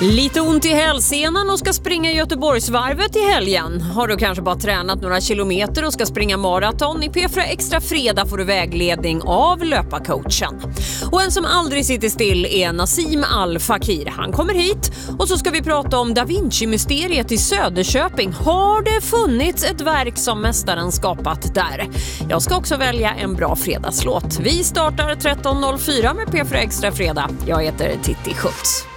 Lite ont i hälsenan och ska springa Göteborgsvarvet i helgen. Har du kanske bara tränat några kilometer och ska springa maraton? I P4 Extra Fredag får du vägledning av löparcoachen. Och en som aldrig sitter still är Nassim Al-Fakir. Han kommer hit och så ska vi prata om Da Vinci-mysteriet i Söderköping. Har det funnits ett verk som mästaren skapat där? Jag ska också välja en bra fredagslåt. Vi startar 13.04 med P4 Extra Fredag. Jag heter Titti Schultz.